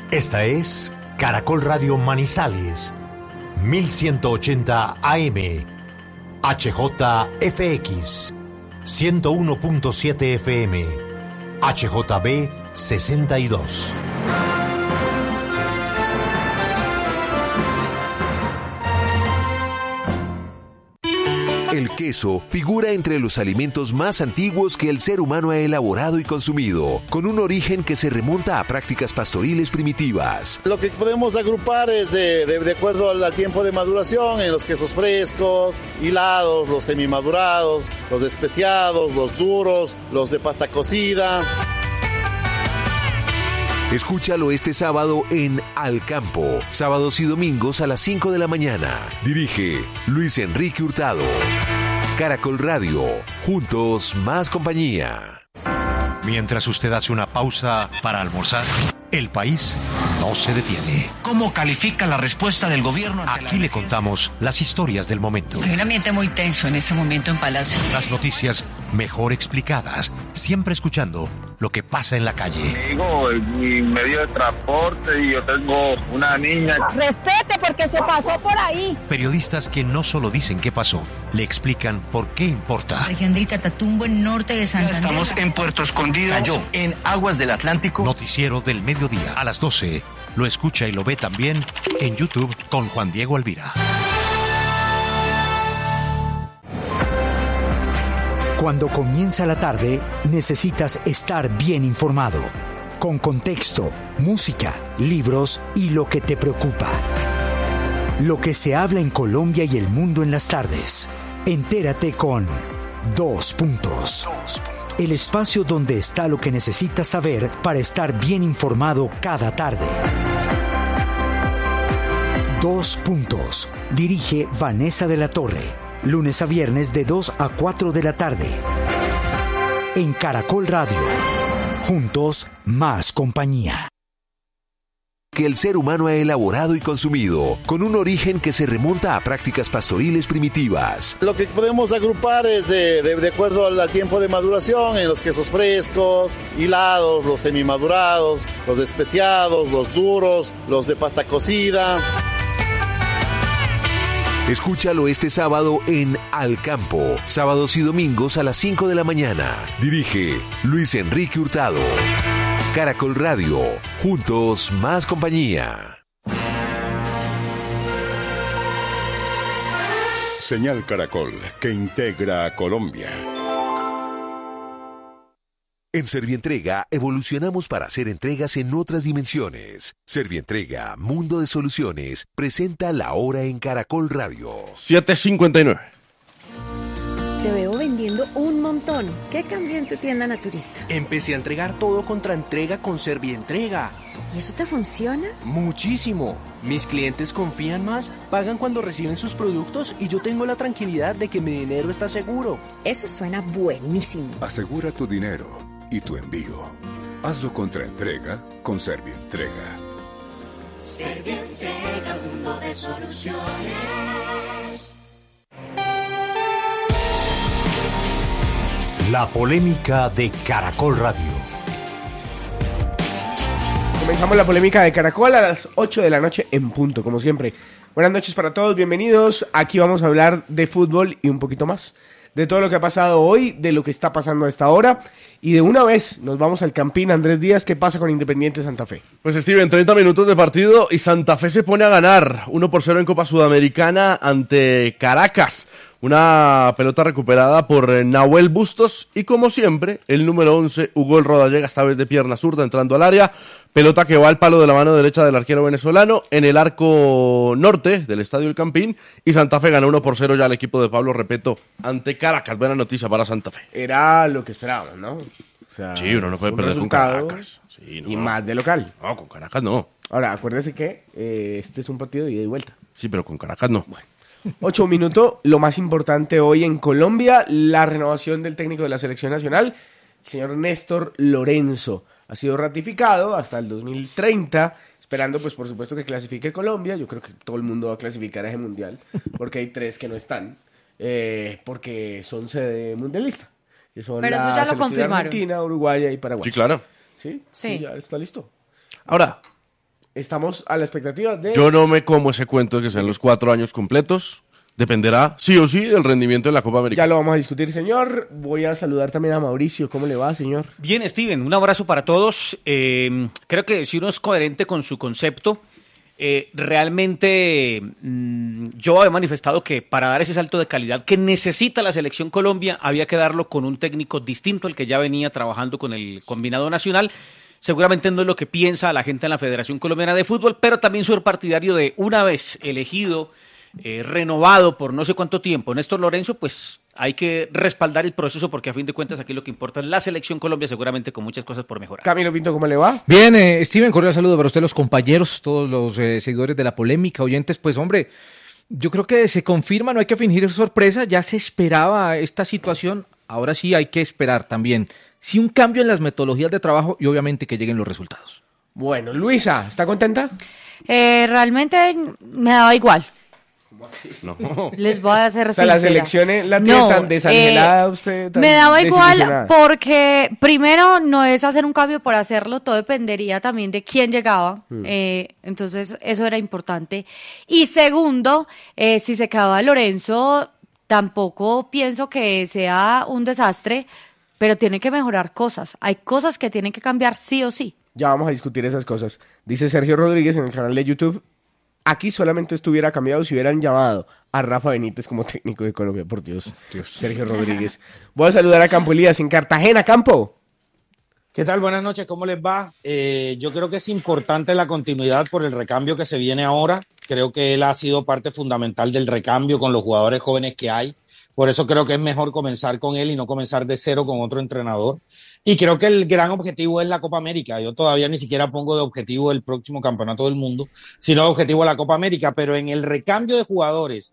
Esta es Caracol Radio Manizales, 1180 AM, HJFX, 101.7 FM, HJB 62. El queso figura entre los alimentos más antiguos que el ser humano ha elaborado y consumido, con un origen que se remonta a prácticas pastoriles primitivas. Lo que podemos agrupar es de acuerdo al tiempo de maduración en los quesos frescos, hilados, los semimadurados, los especiados, los duros, los de pasta cocida. Escúchalo este sábado en Al Campo, sábados y domingos a las 5 de la mañana. Dirige Luis Enrique Hurtado. Caracol Radio, juntos más compañía. Mientras usted hace una pausa para almorzar, el país no se detiene. ¿Cómo califica la respuesta del gobierno? Aquí le contamos las historias del momento. Hay un ambiente muy tenso en este momento en Palacio. Las noticias mejor explicadas, siempre escuchando lo que pasa en la calle. Digo, mi medio de transporte y yo tengo una niña. Respete porque se pasó por ahí. Periodistas que no solo dicen qué pasó, le explican por qué importa. Región del Catatumbo, en norte de Santander. Estamos en Puerto Escondido, cayó en aguas del Atlántico. Noticiero del mediodía a las 12. Lo escucha y lo ve también en YouTube con Juan Diego Alvira. Cuando comienza la tarde, necesitas estar bien informado, con contexto, música, libros y lo que te preocupa. Lo que se habla en Colombia y el mundo en las tardes. Entérate con Dos Puntos. El espacio donde está lo que necesitas saber para estar bien informado cada tarde. Dos Puntos. Dirige Vanessa de la Torre. Lunes a viernes de 2 a 4 de la tarde. En Caracol Radio. Juntos, más compañía. Que el ser humano ha elaborado y consumido, con un origen que se remonta a prácticas pastoriles primitivas. Lo que podemos agrupar es de acuerdo al tiempo de maduración en los quesos frescos, hilados, los semimadurados, los especiados, los duros, los de pasta cocida. Escúchalo este sábado en Al Campo, sábados y domingos a las 5 de la mañana. Dirige Luis Enrique Hurtado. Caracol Radio, juntos más compañía. Señal Caracol, que integra a Colombia. En Servientrega evolucionamos para hacer entregas en otras dimensiones. Servientrega, Mundo de Soluciones, presenta La Hora en Caracol Radio. 7:59. Te veo vendiendo un montón. ¿Qué cambió en tu tienda naturista? Empecé a entregar todo contra entrega con Servientrega. ¿Y eso te funciona? Muchísimo. Mis clientes confían más, pagan cuando reciben sus productos y yo tengo la tranquilidad de que mi dinero está seguro. Eso suena buenísimo. Asegura tu dinero y tu envío. Hazlo contra entrega con Servientrega. Servientrega, mundo de soluciones. La polémica de Caracol Radio. Comenzamos la polémica de Caracol a las 8 de la noche en punto, como siempre. Buenas noches para todos, bienvenidos. Aquí vamos a hablar de fútbol y un poquito más. De todo lo que ha pasado hoy, de lo que está pasando a esta hora. Y de una vez nos vamos al Campín. Andrés Díaz, ¿qué pasa con Independiente Santa Fe? Pues Steven, 30 minutos de partido y Santa Fe se pone a ganar 1-0 en Copa Sudamericana ante Caracas. Una pelota recuperada por Nahuel Bustos y como siempre, el número 11, Hugo El Rodallega, esta vez de pierna zurda entrando al área. Pelota que va al palo de la mano derecha del arquero venezolano en el arco norte del Estadio El Campín y Santa Fe gana 1-0 ya al equipo de Pablo Repeto ante Caracas. Buena noticia para Santa Fe. Era lo que esperábamos, ¿no? O sea, sí, uno no puede perder con Caracas. Sí, no. Y más de local. No, con Caracas no. Ahora, acuérdese que este es un partido de ida y vuelta. Sí, pero con Caracas no. Bueno. 8 minutos, lo más importante hoy en Colombia, la renovación del técnico de la selección nacional, el señor Néstor Lorenzo. Ha sido ratificado hasta el 2030, esperando pues por supuesto que clasifique Colombia. Yo creo que todo el mundo va a clasificar a ese mundial, porque hay 3 que no están, porque son sede mundialista. Que son pero eso ya lo confirmaron. Argentina, Uruguay y Paraguay. Sí, claro. ¿Sí? Sí, ya está listo. Ahora, estamos a la expectativa de... Yo no me como ese cuento de que sean los 4 años completos. Dependerá, sí o sí, del rendimiento de la Copa América. Ya lo vamos a discutir, señor. Voy a saludar también a Mauricio. ¿Cómo le va, señor? Bien, Steven, un abrazo para todos. Creo que si uno es coherente con su concepto, realmente yo había manifestado que para dar ese salto de calidad que necesita la selección Colombia, había que darlo con un técnico distinto al que ya venía trabajando con el combinado nacional. Seguramente no es lo que piensa la gente en la Federación Colombiana de Fútbol, pero también soy partidario de, una vez elegido, renovado por no sé cuánto tiempo, Néstor Lorenzo, pues hay que respaldar el proceso, porque a fin de cuentas aquí lo que importa es la selección Colombia, seguramente con muchas cosas por mejorar. Camilo Pinto, ¿cómo le va? Bien, Steven, cordial saludo para usted, los compañeros, todos los seguidores de la polémica, oyentes. Pues hombre, yo creo que se confirma, no hay que fingir sorpresa, ya se esperaba esta situación, ahora sí hay que esperar también, sí, un cambio en las metodologías de trabajo y obviamente que lleguen los resultados. Bueno, Luisa, ¿está contenta? Realmente me daba igual. No. Les voy a hacer sincera. O sea, la selección la tiene tan desangelada usted. Tan me daba igual porque primero no es hacer un cambio por hacerlo, todo dependería también de quién llegaba. Entonces eso era importante. Y segundo, si se quedaba Lorenzo, tampoco pienso que sea un desastre, pero tiene que mejorar cosas. Hay cosas que tienen que cambiar sí o sí. Ya vamos a discutir esas cosas. Dice Sergio Rodríguez en el canal de YouTube: aquí solamente estuviera cambiado si hubieran llamado a Rafa Benítez como técnico de Colombia. Por Dios. Sergio Rodríguez. Voy a saludar a Campo Elías en Cartagena. Campo. ¿Qué tal? Buenas noches, ¿cómo les va? Yo creo que es importante la continuidad por el recambio que se viene ahora. Creo que él ha sido parte fundamental del recambio con los jugadores jóvenes que hay. Por eso creo que es mejor comenzar con él y no comenzar de cero con otro entrenador. Y creo que el gran objetivo es la Copa América. Yo todavía ni siquiera pongo de objetivo el próximo campeonato del mundo, sino de objetivo la Copa América. Pero en el recambio de jugadores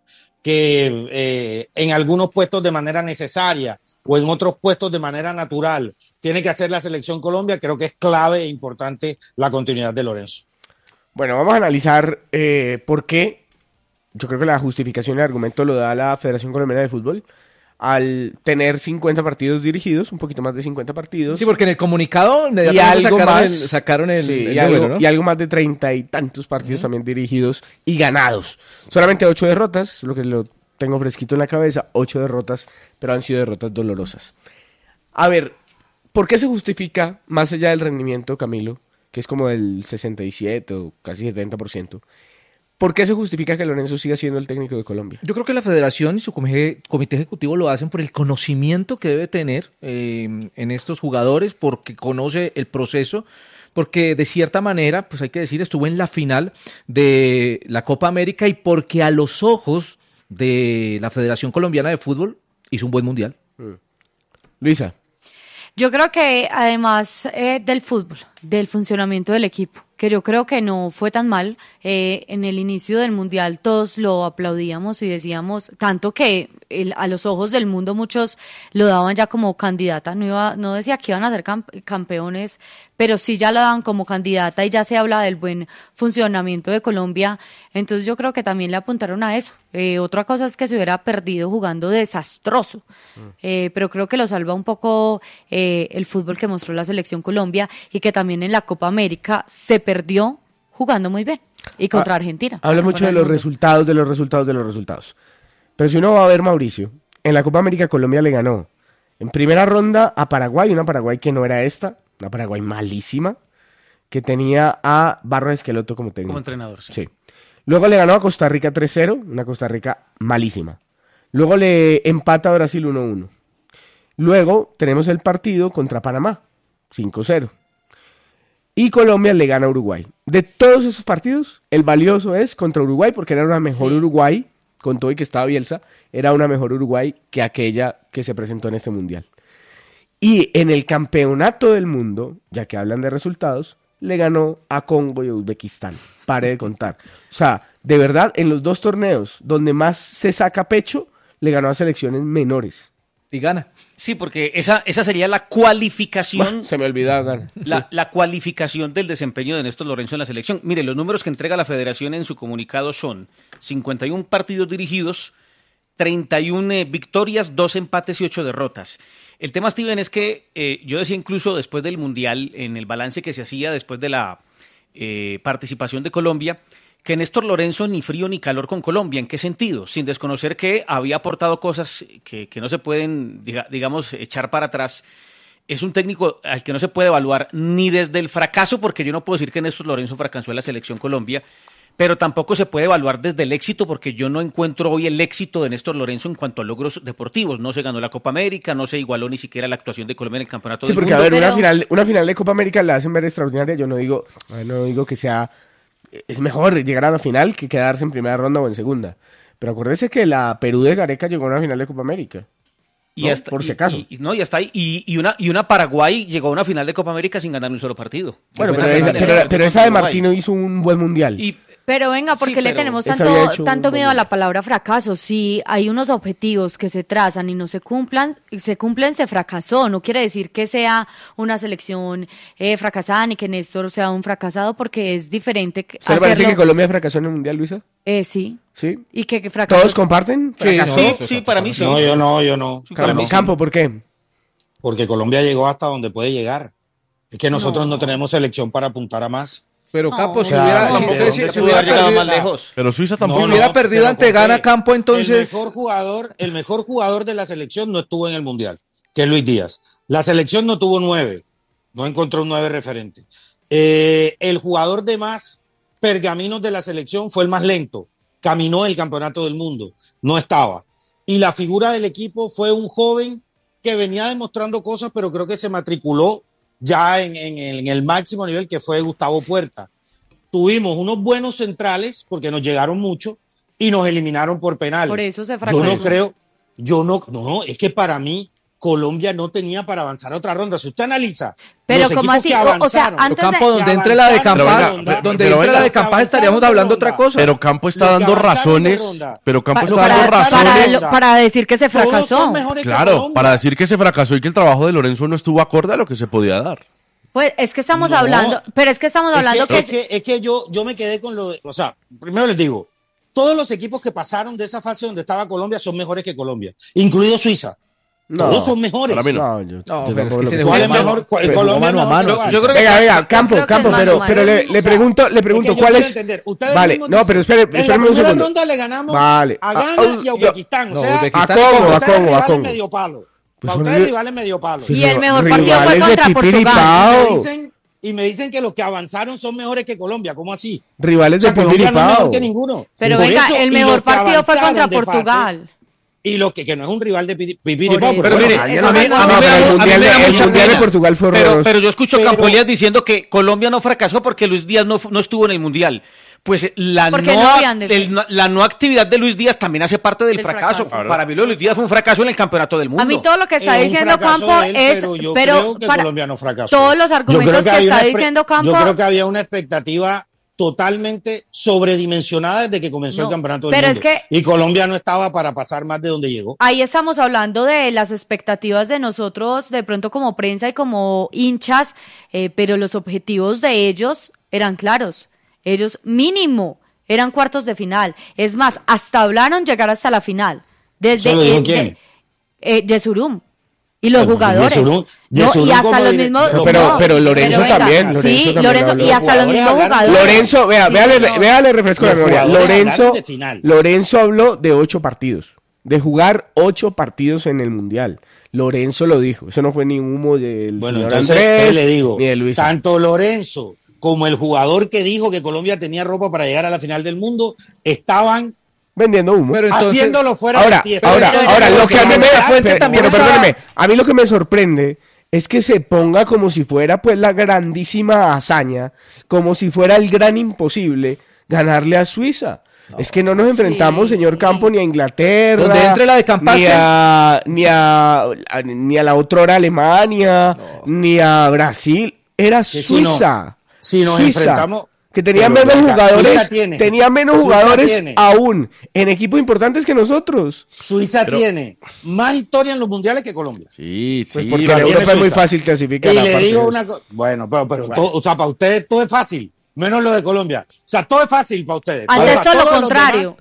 que en algunos puestos de manera necesaria o en otros puestos de manera natural tiene que hacer la selección Colombia, creo que es clave e importante la continuidad de Lorenzo. Bueno, vamos a analizar por qué. Yo creo que la justificación y el argumento lo da la Federación Colombiana de Fútbol al tener 50 partidos dirigidos, un poquito más de 50 partidos. Sí, porque en el comunicado sacaron el número, ¿no? Y algo más de 30 y tantos partidos también dirigidos y ganados. Solamente 8 derrotas, lo que lo tengo fresquito en la cabeza, 8 derrotas, pero han sido derrotas dolorosas. A ver, ¿por qué se justifica, más allá del rendimiento, Camilo, que es como del 67 o casi 70%, ¿por qué se justifica que Lorenzo siga siendo el técnico de Colombia? Yo creo que la federación y su comité ejecutivo lo hacen por el conocimiento que debe tener en estos jugadores, porque conoce el proceso, porque de cierta manera, pues hay que decir, estuvo en la final de la Copa América y porque a los ojos de la Federación Colombiana de Fútbol hizo un buen mundial. Luisa. Yo creo que además del fútbol, del funcionamiento del equipo, que yo creo que no fue tan mal, en el inicio del Mundial todos lo aplaudíamos y decíamos, tanto que a los ojos del mundo muchos lo daban ya como candidata, no decía que iban a ser campeones, pero sí ya la daban como candidata y ya se habla del buen funcionamiento de Colombia, entonces yo creo que también le apuntaron a eso. Otra cosa es que se hubiera perdido jugando desastroso, pero creo que lo salva un poco el fútbol que mostró la Selección Colombia y que también en la Copa América se perdió jugando muy bien y contra Argentina. Habla mucho de los resultados. Pero si uno va a ver, Mauricio, en la Copa América Colombia le ganó en primera ronda a Paraguay, una Paraguay que no era esta, una Paraguay malísima, que tenía a Barros Esqueloto como técnico. Como entrenador, sí. Luego le ganó a Costa Rica 3-0, una Costa Rica malísima. Luego le empata a Brasil 1-1. Luego tenemos el partido contra Panamá, 5-0. Y Colombia le gana a Uruguay. De todos esos partidos, el valioso es contra Uruguay, porque era una mejor Uruguay, con todo y que estaba Bielsa, era una mejor Uruguay que aquella que se presentó en este Mundial. Y en el campeonato del mundo, ya que hablan de resultados, le ganó a Congo y a Uzbekistán. Pare de contar. O sea, de verdad, en los dos torneos donde más se saca pecho, le ganó a selecciones menores. Y gana. Sí, porque esa sería la cualificación. Se me olvidaba. La cualificación del desempeño de Néstor Lorenzo en la selección. Mire, los números que entrega la federación en su comunicado son 51 partidos dirigidos, 31 victorias, 2 empates y 8 derrotas. El tema, Steven, es que yo decía incluso después del Mundial, en el balance que se hacía después de la participación de Colombia, que Néstor Lorenzo ni frío ni calor con Colombia. ¿En qué sentido? Sin desconocer que había aportado cosas que no se pueden, digamos, echar para atrás. Es un técnico al que no se puede evaluar ni desde el fracaso, porque yo no puedo decir que Néstor Lorenzo fracasó en la selección Colombia, pero tampoco se puede evaluar desde el éxito, porque yo no encuentro hoy el éxito de Néstor Lorenzo en cuanto a logros deportivos. No se ganó la Copa América, no se igualó ni siquiera la actuación de Colombia en el Campeonato del Mundo. Sí, porque a ver, una final de Copa América la hacen ver extraordinaria. Yo no digo que sea... Es mejor llegar a la final que quedarse en primera ronda o en segunda. Pero acuérdese que la Perú de Gareca llegó a una final de Copa América. Y hasta, por si acaso. Y hasta ahí. Y una Paraguay llegó a una final de Copa América sin ganar un solo partido. Bueno, pero esa de Martino hizo un buen mundial. Pero venga, ¿por qué le tenemos tanto miedo a la palabra fracaso? Si hay unos objetivos que se trazan y no se cumplen, se fracasó. No quiere decir que sea una selección fracasada ni que Néstor sea un fracasado, porque es diferente. ¿Usted le parece que Colombia fracasó en el Mundial, Luisa? Sí. ¿Sí? ¿Y que fracasó? ¿Todos comparten? Sí, para mí sí. No, yo no. Campo, ¿por qué? Porque Colombia llegó hasta donde puede llegar. Es que nosotros no tenemos selección para apuntar a más. Pero Campo, si hubiera llegado más lejos. Pero Suiza tampoco. Si hubiera perdido ante Ghana, Campo, entonces... El mejor jugador de la selección no estuvo en el Mundial, que es Luis Díaz. La selección no tuvo 9, no encontró un 9 referente. El jugador de más pergaminos de la selección fue el más lento, caminó el Campeonato del Mundo, no estaba. Y la figura del equipo fue un joven que venía demostrando cosas, pero creo que se matriculó ya en el máximo nivel, que fue Gustavo Puerta. Tuvimos unos buenos centrales, porque nos llegaron mucho, y nos eliminaron por penales. Por eso se fracasó. Es que para mí Colombia no tenía para avanzar a otra ronda. Si usted analiza, pero como así, o sea, antes Campo, donde entre la de Campas, estaríamos hablando otra cosa. Pero Campo está dando razones. Para decir que se fracasó. Claro, para decir que se fracasó y que el trabajo de Lorenzo no estuvo acorde a lo que se podía dar. Pues es que estamos hablando, pero es que estamos hablando que yo me quedé con lo de, o sea, primero les digo, todos los equipos que pasaron de esa fase donde estaba Colombia son mejores que Colombia, incluido Suiza. No, todos son mejores. Para mí ¿Cuál es mejor? Colombia mano a mano. Yo creo que venga, Campo, pero le pregunto cuál es. Vale, no, pero espérame un segundo. En la ronda le ganamos a Ghana y a Uzbekistán, o sea, a Congo. Medio palo. Para ustedes rivales medio palo. Y el mejor partido fue contra Portugal. Y me dicen que los que avanzaron son mejores que Colombia. ¿Cómo así? Rivales de Colombia no es mejor que ninguno. Pero venga, el mejor partido fue contra Portugal. Y lo que no es un rival de Pipiripao. Pero mire, el Mundial de Portugal fue horroroso. Pero yo escucho a Campolías diciendo que Colombia no fracasó porque Luis Díaz no estuvo en el Mundial. Pues la no actividad de Luis Díaz también hace parte del fracaso. Para mí Luis Díaz fue un fracaso en el Campeonato del Mundo. A mí todo lo que está diciendo Campo es... Pero yo creo que Colombia no fracasó. Todos los argumentos que está diciendo Campo... Yo creo que había una expectativa totalmente sobredimensionada desde que comenzó el Campeonato del Mundo. Y Colombia no estaba para pasar más de donde llegó. Ahí estamos hablando de las expectativas de nosotros, de pronto como prensa y como hinchas, pero los objetivos de ellos eran claros. Ellos mínimo eran cuartos de final. Es más, hasta hablaron llegar hasta la final. Desde ¿quién? Yesurum. Y los jugadores. Y hasta los mismos. Pero Lorenzo también. Lorenzo y hasta los mismos jugadores. Lorenzo, véale refresco la memoria. Lorenzo habló de 8 partidos. De jugar 8 partidos en el Mundial. Lorenzo lo dijo. Eso no fue ni humo del señor Andrés, le digo, ni de Luis. Tanto Lorenzo como el jugador que dijo que Colombia tenía ropa para llegar a la final del mundo estaban vendiendo humo. Pero entonces, haciéndolo fuera ahora, lo que a mí lo que me sorprende es que se ponga como si fuera pues la grandísima hazaña, como si fuera el gran imposible ganarle a Suiza. Es que no nos enfrentamos, señor Campo, ni a Inglaterra, donde entre la de Campazzo, ni a la otrora Alemania, ni a Brasil. Era Suiza. Si nos enfrentamos, que tenía menos jugadores, aún en equipos importantes que nosotros. Suiza tiene más historia en los mundiales que Colombia. Sí, pues porque en Europa es muy fácil clasificar. Y le digo una cosa, pero todo, o sea, para ustedes todo es fácil, menos lo de Colombia. O sea, todo es fácil para ustedes. Antes todo lo contrario.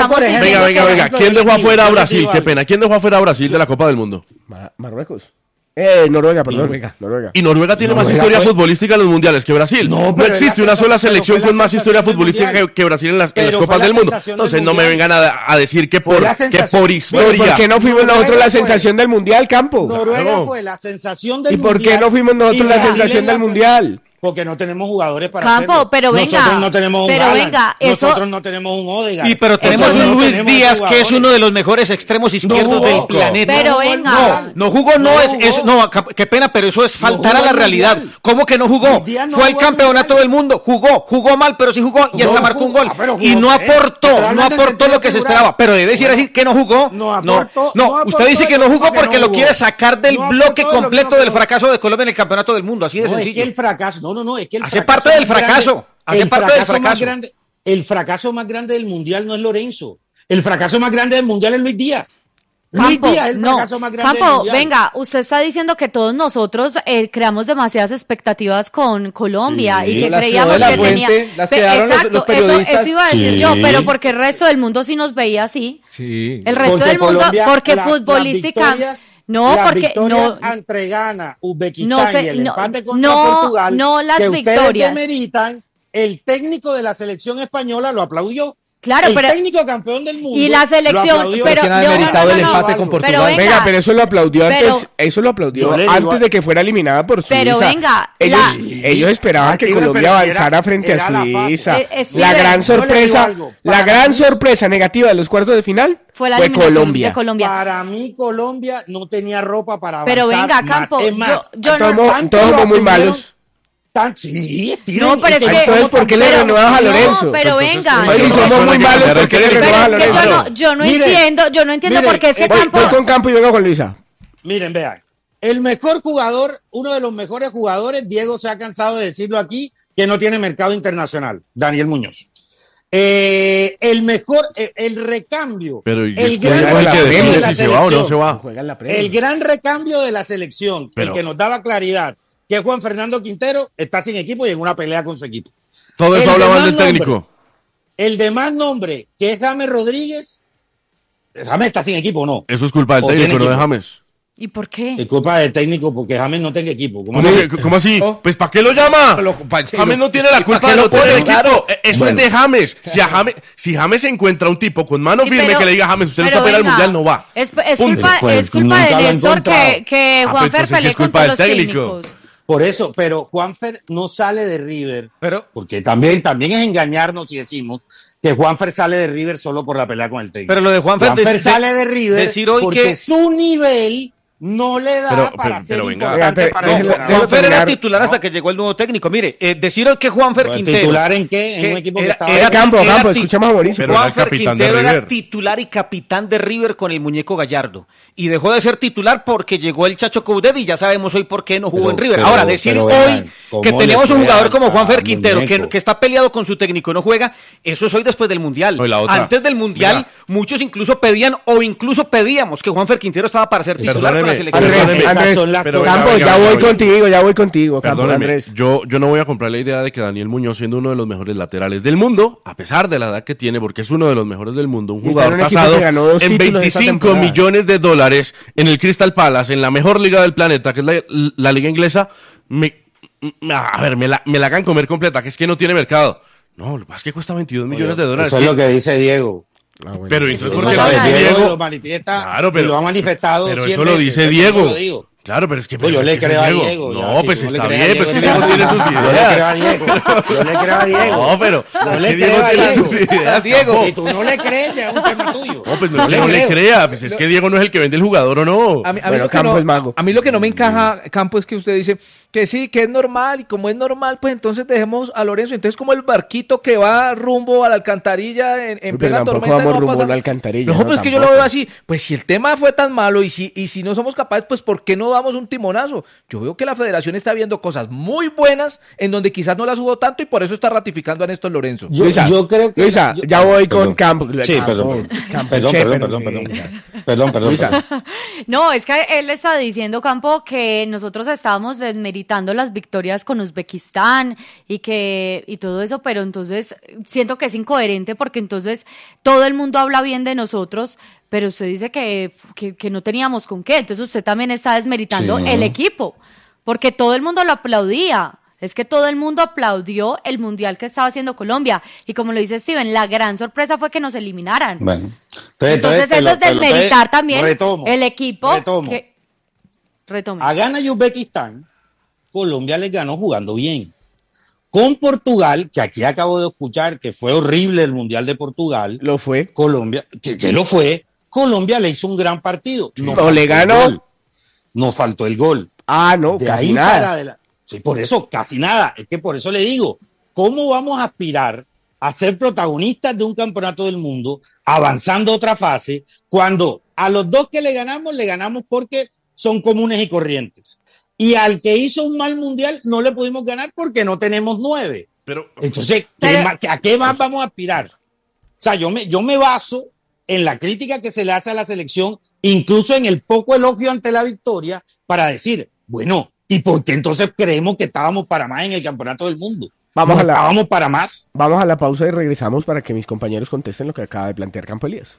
Venga. ¿Quién dejó afuera a Brasil? Qué pena. ¿Quién dejó afuera a Brasil de la Copa del Mundo? Marruecos. Noruega, perdón. Noruega. Y Noruega tiene más historia futbolística en los mundiales que Brasil. No existe una sola selección con más historia futbolística que Brasil en las Copas del Mundo. Entonces no me vengan a decir que por historia. ¿Por qué no fuimos nosotros la sensación del mundial, Campo? Noruega fue la sensación del mundial. ¿Y por qué no fuimos nosotros la sensación del mundial? Porque no tenemos jugadores para Campo, hacerlo. pero venga. Nosotros no tenemos un pero Haaland, venga, nosotros no tenemos un Odegaard. Y pero tenemos un Luis Díaz que es uno de los mejores extremos izquierdos del planeta. Pero venga. No jugó, qué pena, pero eso es faltar a la realidad. ¿Cómo que no jugó? Fue el campeonato del mundo, jugó mal, pero sí jugó y hasta marcó un gol. Y no aportó lo que se esperaba. Pero debe decir que no jugó. No, usted dice que no jugó porque lo quiere sacar del bloque completo del fracaso de Colombia en el campeonato del mundo, así de sencillo. Es que el fracaso, es que el hace parte del fracaso. Hace parte del fracaso. El fracaso más grande del mundial no es Lorenzo. El fracaso más grande del mundial es Luis Díaz. Luis Díaz es el fracaso más grande del mundial. Venga, usted está diciendo que todos nosotros creamos demasiadas expectativas con Colombia y que creíamos que tenía. Exacto, los periodistas. Eso iba a decir yo, pero porque el resto del mundo sí nos veía así. Sí. El resto del mundo, porque futbolística. No, las porque victorias no entre Ghana, Uzbekistán y el empate contra Portugal, no las que victorias. Ustedes demeritan, el técnico de la selección española lo aplaudió. Claro, el técnico campeón del mundo. Y la selección, pero ¿quién ha demeritado el empate con Portugal? Venga, pero eso lo aplaudió antes de que fuera eliminada por Suiza. Pero venga, ellos esperaban que Colombia avanzara frente a Suiza. La gran sorpresa negativa de los cuartos de final fue la eliminación de Colombia. Para mí Colombia no tenía ropa para avanzar. Pero venga, Campo, es más, todos somos muy malos. No, pero es que entonces ¿por qué le renuevas a Lorenzo? No, pero venga. Si somos muy malos, ¿por qué le renuevas a Lorenzo? Yo no entiendo por qué ese Campo. Voy con Campo y vengo con Luisa. Miren, vean. El mejor jugador, uno de los mejores jugadores, Diego se ha cansado de decirlo aquí, que no tiene mercado internacional, Daniel Muñoz. El mejor, el recambio. Pero el gran recambio de la selección. El gran recambio de la selección, el que nos daba claridad, que Juan Fernando Quintero está sin equipo y en una pelea con su equipo. Todo eso hablaban del técnico. El de más nombre, que es James Rodríguez. James está sin equipo, ¿no? Eso es culpa del técnico, no de James. ¿Y por qué? Es culpa del técnico porque James no tenga equipo. ¿Cómo así? Pues ¿para qué lo llama? James no tiene la culpa de no tener equipo. Eso es de James. Si James encuentra un tipo con mano firme que le diga a James, usted no está para el mundial, no va. Es culpa de Néstor que Juanfer pelee con todos los técnicos. Por eso, pero Juanfer no sale de River, porque también es engañarnos si decimos que Juanfer sale de River solo por la pelea con el técnico. Pero lo de Juanfer sale de River porque su nivel no le da para ser importante para el Juanfer era titular hasta que llegó el nuevo técnico. Mire, decir que Juanfer Quintero... ¿Titular en qué? En un equipo que estaba... Era Campo, escuchamos a Mauricio. Juanfer Quintero era titular y capitán de River con el muñeco Gallardo. Y dejó de ser titular porque llegó el Chacho Coudet y ya sabemos hoy por qué no jugó en River. Ahora, decir hoy que tenemos un jugador como Juanfer Quintero que está peleado con su técnico y no juega, eso es hoy después del Mundial. Antes del Mundial, muchos incluso pedían o incluso pedíamos que Juanfer Quintero estaba para ser titular con la selección. Andrés, Campo, ya voy contigo, Campo, Andrés. Yo no voy a comprar la idea de que Daniel Muñoz, siendo uno de los mejores laterales del mundo, a pesar de la edad que tiene, porque es uno de los mejores del mundo, un jugador tasado en $25 millones en el Crystal Palace, en la mejor liga del planeta, que es la liga inglesa, me la hagan comer completa, que es que no tiene mercado. No, lo que pasa es que cuesta $22 millones. Eso es lo que dice Diego. Bueno. Pero eso es porque Diego lo manifiesta, lo ha manifestado. Pero eso lo dice Diego. Claro, pero es que... yo le creo a Diego. No, pues está bien, pues que Diego tiene sus ideas. Yo le creo a Diego. No, pero... Yo le creo a Diego. Si tú no le crees, ya es un tema tuyo. No, pues no le crea. Pues es que Diego no es el que vende el jugador, ¿o no? Campo es mago. A mí lo que no me encaja, Campo, es que usted dice que sí, que es normal, y como es normal, pues entonces dejemos a Lorenzo. Entonces, como el barquito que va rumbo a la alcantarilla en plena tormenta. Vamos rumbo a la alcantarilla. No, pues es que yo lo veo así. Pues si el tema fue tan malo y si no somos capaces, pues ¿por qué no damos un timonazo? Yo veo que la federación está viendo cosas muy buenas en donde quizás no las hubo tanto y por eso está ratificando a Néstor Lorenzo. Yo creo que... Luisa, ya voy con Campo. Sí, perdón. No, es que él está diciendo, Campo, que nosotros estábamos desmeritando las victorias con Uzbekistán y todo eso, pero entonces siento que es incoherente porque entonces todo el mundo habla bien de nosotros, pero usted dice que no teníamos con qué, entonces usted también está desmeritando el equipo, porque todo el mundo lo aplaudía. Es que todo el mundo aplaudió el mundial que estaba haciendo Colombia. Y como lo dice Steven, la gran sorpresa fue que nos eliminaran. Bueno, entonces eso es desmeritar también el equipo. Retome. A Ghana y Uzbekistán, Colombia les ganó jugando bien. Con Portugal, que aquí acabo de escuchar que fue horrible el mundial de Portugal. Lo fue. Colombia, que lo fue. Colombia le hizo un gran partido. No le ganó. No faltó el gol. No, de casi ahí nada. Sí, por eso, casi nada. Es que por eso le digo, ¿cómo vamos a aspirar a ser protagonistas de un campeonato del mundo, avanzando otra fase, cuando a los dos que le ganamos porque son comunes y corrientes? Y al que hizo un mal mundial no le pudimos ganar porque no tenemos 9. Entonces, ¿a qué más vamos a aspirar? O sea, yo me baso en la crítica que se le hace a la selección, incluso en el poco elogio ante la victoria, para decir, bueno, ¿y por qué entonces creemos que estábamos para más en el campeonato del mundo? ¿Estábamos para más? Vamos a la pausa y regresamos para que mis compañeros contesten lo que acaba de plantear Campo Elías.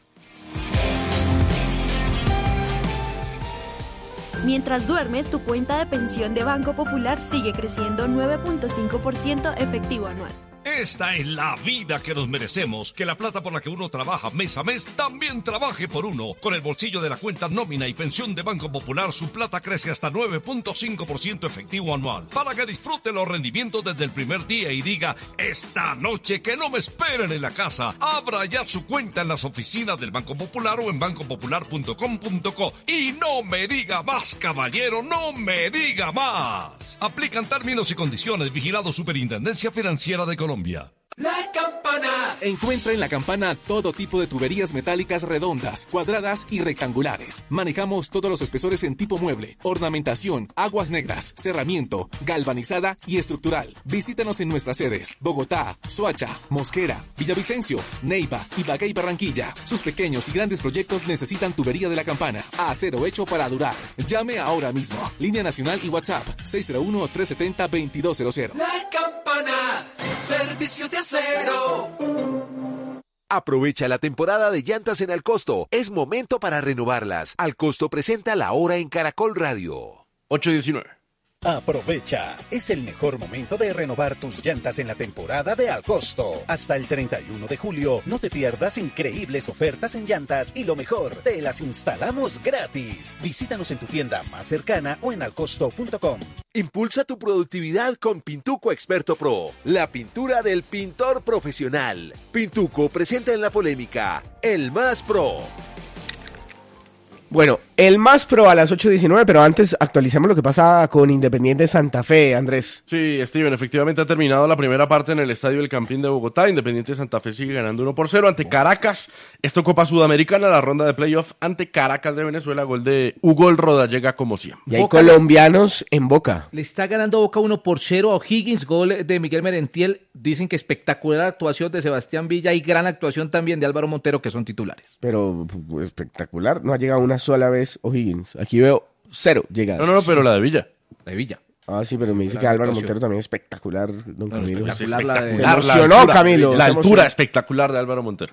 Mientras duermes, tu cuenta de pensión de Banco Popular sigue creciendo 9.5% efectivo anual. Esta es la vida que nos merecemos. Que la plata por la que uno trabaja mes a mes también trabaje por uno. Con el bolsillo de la cuenta nómina y pensión de Banco Popular, su plata crece hasta 9.5% efectivo anual. Para que disfrute los rendimientos desde el primer día y diga, esta noche que no me esperen en la casa. Abra ya su cuenta en las oficinas del Banco Popular o en bancopopular.com.co. Y no me diga más, caballero, no me diga más. Aplican términos y condiciones. Vigilado Superintendencia Financiera de Colombia. La Campana. Encuentra en La Campana todo tipo de tuberías metálicas redondas, cuadradas y rectangulares. Manejamos todos los espesores en tipo mueble, ornamentación, aguas negras, cerramiento, galvanizada y estructural. Visítanos en nuestras sedes: Bogotá, Soacha, Mosquera, Villavicencio, Neiva, Ibagué y Barranquilla. Sus pequeños y grandes proyectos necesitan tubería de La Campana. Acero hecho para durar. Llame ahora mismo. Línea nacional y WhatsApp 601-370-2200. La Campana. Servicio de acero. Aprovecha la temporada de llantas en Alcosto. Es momento para renovarlas. Alcosto presenta La Hora en Caracol Radio. 8:19. Aprovecha, es el mejor momento de renovar tus llantas en la temporada de Alcosto. Hasta el 31 de julio, no te pierdas increíbles ofertas en llantas y lo mejor, te las instalamos gratis. Visítanos en tu tienda más cercana o en alcosto.com. Impulsa tu productividad con Pintuco Experto Pro, la pintura del pintor profesional. Pintuco presenta en la polémica El Más Pro. Bueno, el Más Pro a las 8:19, pero antes actualicemos lo que pasa con Independiente Santa Fe, Andrés. Sí, Steven, efectivamente ha terminado la primera parte en el Estadio El Campín de Bogotá. Independiente Santa Fe sigue ganando 1-0 ante Caracas. Esto Copa Sudamericana, la ronda de playoff ante Caracas de Venezuela, gol de Hugo El Rodallega como siempre. Y hay Boca, colombianos en Boca. Le está ganando Boca 1-0 a O'Higgins, gol de Miguel Merentiel. Dicen que espectacular actuación de Sebastián Villa y gran actuación también de Álvaro Montero, que son titulares. Pero espectacular, no ha llegado una sola vez O'Higgins. Aquí veo 0 llegadas. No, pero la de Villa. La de Villa. Ah, sí, pero me dice que Álvaro Montero también es espectacular, don Camilo. Espectacular, emocionó, Camilo. La altura espectacular de Álvaro Montero.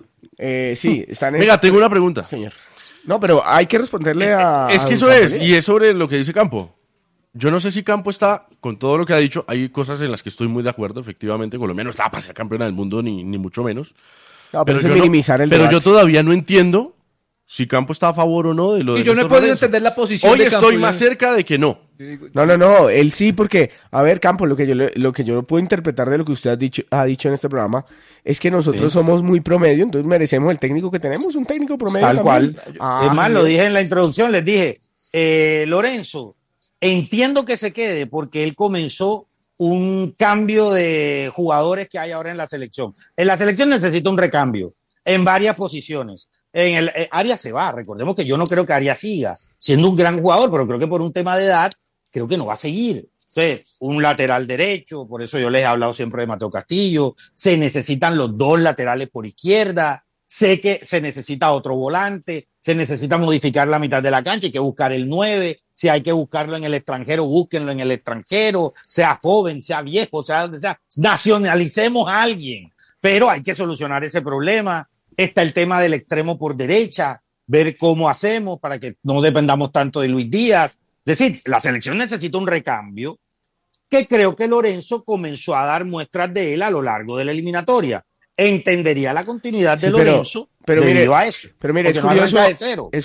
Sí, están en... Venga, tengo una pregunta. Señor. No, pero hay que responderle a... Es que eso es, y es sobre lo que dice Campo. Yo no sé si Campo está, con todo lo que ha dicho, hay cosas en las que estoy muy de acuerdo, efectivamente. Colombia no está para ser campeona del mundo, ni mucho menos. No, pero minimizar el Pero debate. yo todavía no entiendo si Campo está a favor o no de lo de Y yo no he podido entender la posición Hoy de Campo. estoy más cerca de que no. No, él sí, porque, a ver, Campo, lo que yo puedo interpretar de lo que usted ha dicho en este programa es que nosotros somos muy promedio, entonces merecemos el técnico que tenemos, un técnico promedio. Tal también. cual. Es más, lo dije en la introducción, les dije, Lorenzo, entiendo que se quede porque él comenzó un cambio de jugadores que hay ahora en la selección. En la selección necesita un recambio en varias posiciones. En el Arias se va, recordemos que yo no creo que Arias siga siendo un gran jugador, pero creo que por un tema de edad, creo que no va a seguir. Entonces, un lateral derecho, por eso yo les he hablado siempre de Mateo Castillo, se necesitan los dos laterales por izquierda, sé que se necesita otro volante, se necesita modificar la mitad de la cancha, hay que buscar el 9, si hay que buscarlo en el extranjero, búsquenlo en el extranjero, sea joven, sea viejo, sea donde sea, nacionalicemos a alguien, pero hay que solucionar ese problema. Está el tema del extremo por derecha, ver cómo hacemos para que no dependamos tanto de Luis Díaz. Es decir, la selección necesita un recambio que creo que Lorenzo comenzó a dar muestras de él a lo largo de la eliminatoria. Entendería la continuidad de Lorenzo debido a eso. Pero mire, es porque no curioso, arranca de cero.